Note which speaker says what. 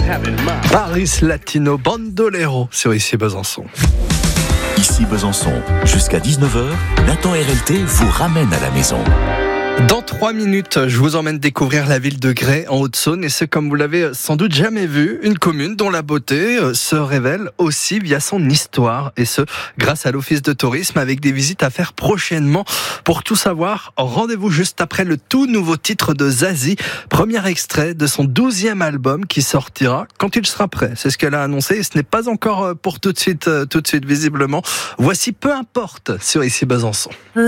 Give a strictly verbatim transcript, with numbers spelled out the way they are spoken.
Speaker 1: Paris Latino Bandolero sur Ici Besançon.
Speaker 2: Ici Besançon, jusqu'à dix-neuf heures, Nathan R L T vous ramène à la maison.
Speaker 1: Dans trois minutes, je vous emmène découvrir la ville de Grès en Haute-Saône et c'est, comme vous l'avez sans doute jamais vu, une commune dont la beauté se révèle aussi via son histoire et ce, grâce à l'Office de tourisme avec des visites à faire prochainement. Pour tout savoir, rendez-vous juste après le tout nouveau titre de Zazie, premier extrait de son douzième album qui sortira quand il sera prêt. C'est ce qu'elle a annoncé et ce n'est pas encore pour tout de suite, tout de suite visiblement. Voici Peu importe sur Ici Besançon.